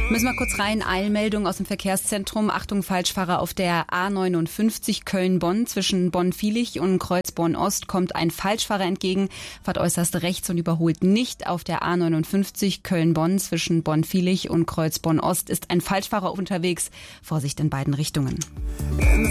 Müssen wir kurz rein. Eilmeldung aus dem Verkehrszentrum. Achtung, Falschfahrer auf der A59 Köln-Bonn. Zwischen Bonn-Vilich und Kreuzborn-Ost kommt ein Falschfahrer entgegen. Fahrt äußerst rechts und überholt nicht. Auf der A59 Köln-Bonn zwischen Bonn-Vilich und Kreuzborn-Ost ist ein Falschfahrer unterwegs. Vorsicht in beiden Richtungen.